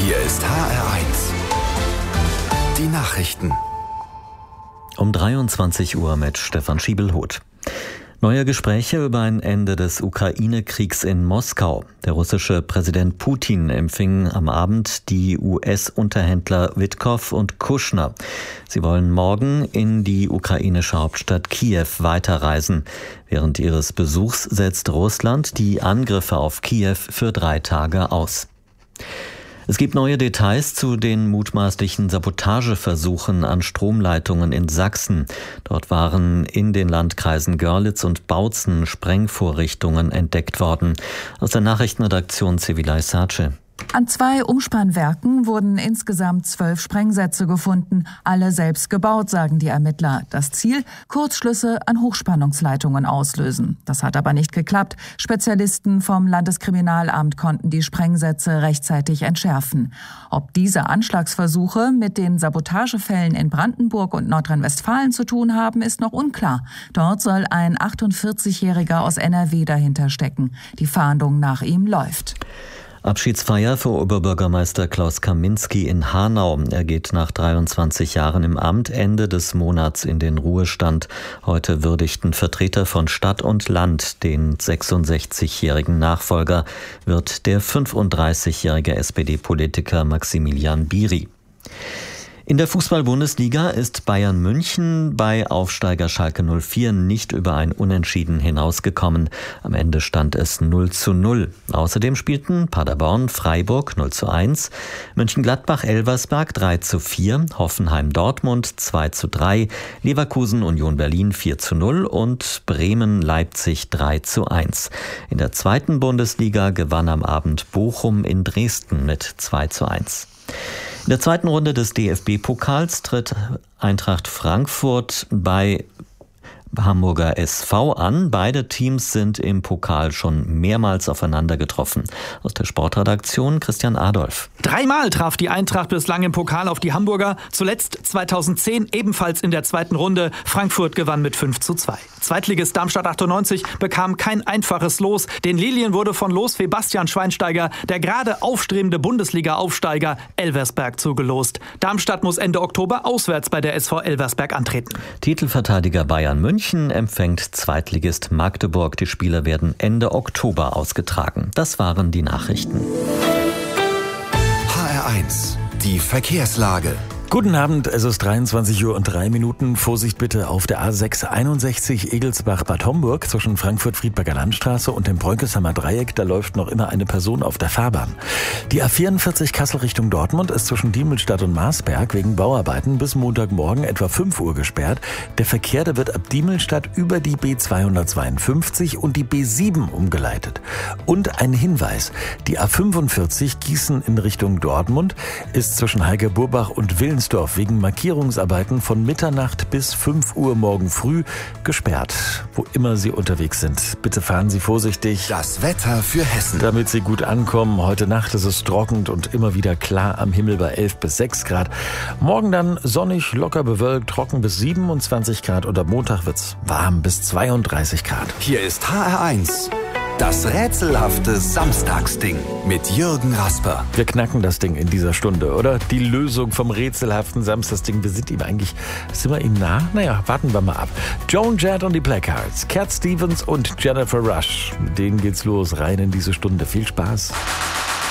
Hier ist HR1. Die Nachrichten. Um 23 Uhr mit Stefan Schiebelhoth. Neue Gespräche über ein Ende des Ukraine-Kriegs in Moskau. Der russische Präsident Putin empfing am Abend die US-Unterhändler Witkow und Kushner. Sie wollen morgen in die ukrainische Hauptstadt Kiew weiterreisen. Während ihres Besuchs setzt Russland die Angriffe auf Kiew für 3 Tage aus. Es gibt neue Details zu den mutmaßlichen Sabotageversuchen an Stromleitungen in Sachsen. Dort waren in den Landkreisen Görlitz und Bautzen Sprengvorrichtungen entdeckt worden. Aus der Nachrichtenredaktion Sevilay Sace. An 2 Umspannwerken wurden insgesamt 12 Sprengsätze gefunden, alle selbst gebaut, sagen die Ermittler. Das Ziel: Kurzschlüsse an Hochspannungsleitungen auslösen. Das hat aber nicht geklappt. Spezialisten vom Landeskriminalamt konnten die Sprengsätze rechtzeitig entschärfen. Ob diese Anschlagsversuche mit den Sabotagefällen in Brandenburg und Nordrhein-Westfalen zu tun haben, ist noch unklar. Dort soll ein 48-Jähriger aus NRW dahinter stecken. Die Fahndung nach ihm läuft. Abschiedsfeier für Oberbürgermeister Klaus Kaminski in Hanau. Er geht nach 23 Jahren im Amt Ende des Monats in den Ruhestand. Heute würdigten Vertreter von Stadt und Land den 66-jährigen Nachfolger, wird der 35-jährige SPD-Politiker Maximilian Biri. In der Fußball-Bundesliga ist Bayern München bei Aufsteiger Schalke 04 nicht über ein Unentschieden hinausgekommen. Am Ende stand es 0:0. Außerdem spielten Paderborn Freiburg 0:1, Mönchengladbach Elversberg 3:4, Hoffenheim Dortmund 2:3, Leverkusen Union Berlin 4:0 und Bremen Leipzig 3:1. In der zweiten Bundesliga gewann am Abend Bochum in Dresden mit 2:1. In der zweiten Runde des DFB-Pokals tritt Eintracht Frankfurt bei Hamburger SV an. Beide Teams sind im Pokal schon mehrmals aufeinander getroffen. Aus der Sportredaktion Christian Adolf. 3-mal traf die Eintracht bislang im Pokal auf die Hamburger. Zuletzt 2010 ebenfalls in der zweiten Runde. Frankfurt gewann mit 5:2. Zweitligist Darmstadt 98 bekam kein einfaches Los. Den Lilien wurde von Losfee Bastian Schweinsteiger der gerade aufstrebende Bundesliga-Aufsteiger Elversberg zugelost. Darmstadt muss Ende Oktober auswärts bei der SV Elversberg antreten. Titelverteidiger Bayern München empfängt Zweitligist Magdeburg. Die Spiele werden Ende Oktober ausgetragen. Das waren die Nachrichten. HR1, die Verkehrslage. Guten Abend, es ist 23:03 Uhr. Vorsicht bitte auf der A6 61 Egelsbach-Bad Homburg zwischen Frankfurt-Friedberger Landstraße und dem Breunkesheimer Dreieck. Da läuft noch immer eine Person auf der Fahrbahn. Die A44 Kassel Richtung Dortmund ist zwischen Diemelstadt und Marsberg wegen Bauarbeiten bis Montagmorgen etwa 5 Uhr gesperrt. Der Verkehr, der wird ab Diemelstadt über die B252 und die B7 umgeleitet. Und ein Hinweis: Die A45 Gießen in Richtung Dortmund ist zwischen Heike-Burbach und Willensdorf wegen Markierungsarbeiten von Mitternacht bis 5 Uhr morgen früh gesperrt. Wo immer Sie unterwegs sind, bitte fahren Sie vorsichtig. Das Wetter für Hessen. Damit Sie gut ankommen, heute Nacht ist es trocken und immer wieder klar am Himmel bei 11 bis 6 Grad. Morgen dann sonnig, locker bewölkt, trocken bis 27 Grad und am Montag wird's warm bis 32 Grad. Hier ist HR1. Das rätselhafte Samstagsding mit Jürgen Rasper. Wir knacken das Ding in dieser Stunde, oder? Die Lösung vom rätselhaften Samstagsding. Sind wir ihm nah? Naja, warten wir mal ab. Joan Jett und die Blackhearts, Cat Stevens und Jennifer Rush. Mit denen geht's los, rein in diese Stunde. Viel Spaß.